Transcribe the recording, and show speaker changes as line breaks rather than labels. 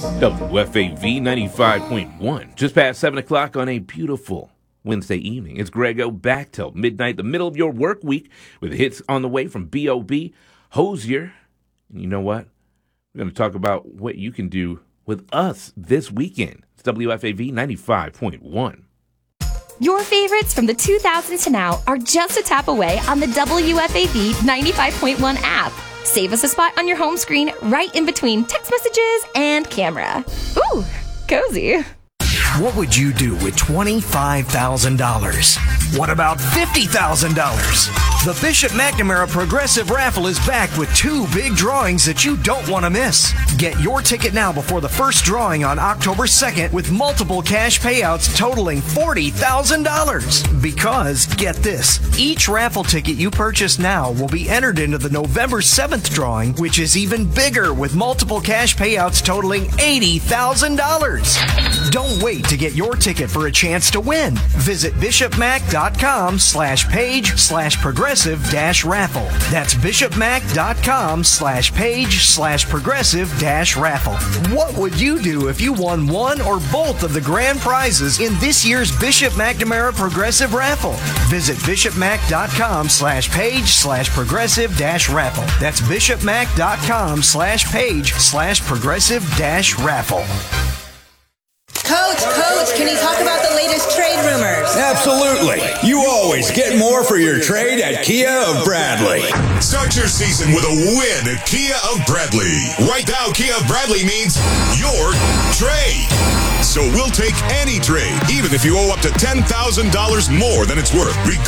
WFAV 95.1. Just past 7 o'clock on a beautiful Wednesday evening. It's Grego back till midnight, the middle of your work week, with hits on the way from B.O.B., Hozier. And you know what? We're going to talk about what you can do with us this weekend. It's WFAV 95.1.
Your favorites from the 2000s to now are just a tap away on the WFAV 95.1 app. Save us a spot on your home screen right in between text messages and camera. Ooh, cozy.
What would you do with $25,000? What about $50,000? The Bishop McNamara Progressive Raffle is back with two big drawings that you don't want to miss. Get your ticket now before the first drawing on October 2nd with multiple cash payouts totaling $40,000. Because, get this, each raffle ticket you purchase now will be entered into the November 7th drawing, which is even bigger with multiple cash payouts totaling $80,000. Don't wait to get your ticket for a chance to win. Visit bishopmac.com/page/progressive-raffle. That's bishopmac.com/page/progressive-raffle. What would you do if you won one or both of the grand prizes in this year's Bishop McNamara Progressive Raffle? Visit bishopmac.com/page/progressive-raffle. That's bishopmac.com/page/progressive-raffle.
Coach, can you talk about the latest trade rumors?
Absolutely. You always get more for your trade at Kia of Bradley.
Start your season with a win at Kia of Bradley. Right now, Kia of Bradley means your trade. So we'll take any trade, even if you owe up to $10,000 more than it's worth.